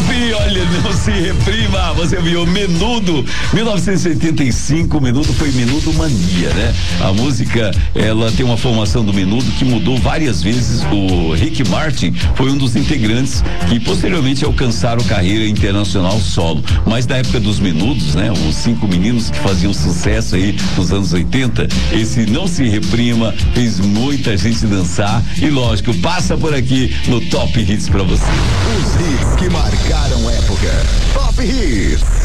Olha, não se reprima. Você viu Menudo, 1985. Menudo foi Menudo Mania, né? A música, ela tem uma formação do Menudo que mudou várias vezes. O Rick Martin foi um dos integrantes que posteriormente alcançaram carreira internacional solo. Mas na época dos Menudos, né? Os 5 meninos que faziam sucesso aí nos anos 80, esse Não Se Reprima fez muita gente dançar e, lógico, passa por aqui no Top Hits pra você. Os hits que marcaram época. Top Hits.